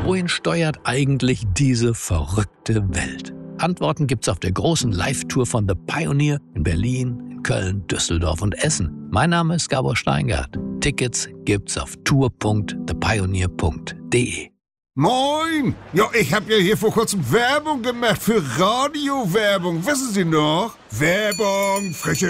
Wohin steuert eigentlich diese verrückte Welt? Antworten gibt's auf der großen Live-Tour von The Pioneer in Berlin, in Köln, Düsseldorf und Essen. Mein Name ist Gabor Steingart. Tickets gibt's auf tour.thepioneer.de. Moin! Ja, ich habe ja hier vor kurzem Werbung gemacht für Radiowerbung. Wissen Sie noch? Werbung, frische